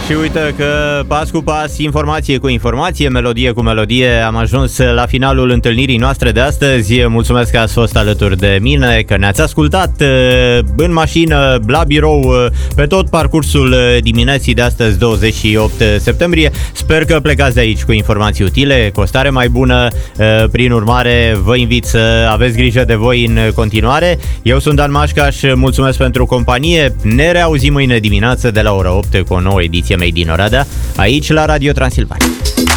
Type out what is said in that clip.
Și uite că pas cu pas, informație cu informație, melodie cu melodie, am ajuns la finalul întâlnirii noastre de astăzi. Mulțumesc că ați fost alături de mine, că ne-ați ascultat în mașină, la birou, pe tot parcursul dimineții de astăzi, 28 septembrie. Sper că plecați de aici cu informații utile, cu o stare mai bună. Prin urmare, vă invit să aveți grijă de voi în continuare. Eu sunt Dan Mașcaș, mulțumesc pentru companie. Ne reauzim mâine dimineață de la ora 8 cu o nouă ediție Made in Oradea, aici la Radio Transilvania.